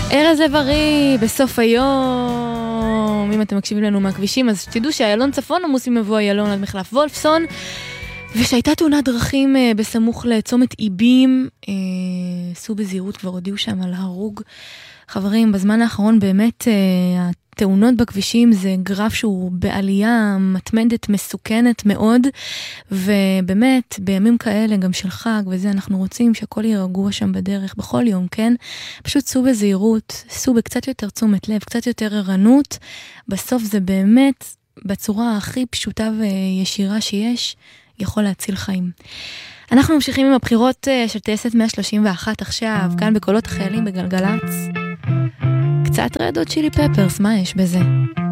ארז לב-ארי בסוף היום. אם אתם מקשיבים לנו מהכבישים, אז תדעו שהיילון צפון עמוס ממבוא איילון עד מחלף וולפסון, ושהייתה תאונת דרכים בסמוך לצומת איבים. סעו בזהירות, כבר הודיעו שם על הרוג. חברים, בזמן האחרון באמת התאונות בכבישים זה גרף שהוא בעלייה מתמדת, מסוכנת מאוד, ובאמת בימים כאלה גם של חג וזה, אנחנו רוצים שהכל ירגוע שם בדרך בכל יום, כן? פשוט סעו בזהירות, סעו בקצת יותר תשומת לב, קצת יותר ערנות. בסוף זה באמת בצורה הכי פשוטה וישירה שיש, יכול להציל חיים. אנחנו ממשיכים עם הבחירות של טייסת 131 עכשיו, כאן בקולות החיילים בגלגלץ. קצת רדות צ'ילי פפרס, מה יש בזה?